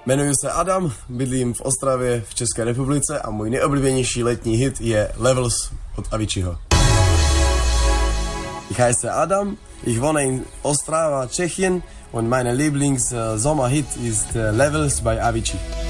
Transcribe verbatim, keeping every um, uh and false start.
Jmenuji se Adam, bydlím v Ostravě v České republice a můj nejoblíbenější letní hit je Levels od Aviciiho. Ich heiße Adam, ich wohne in Ostrava, Tschechien und mein Lieblings-Sommerhit ist Levels bei Avicii.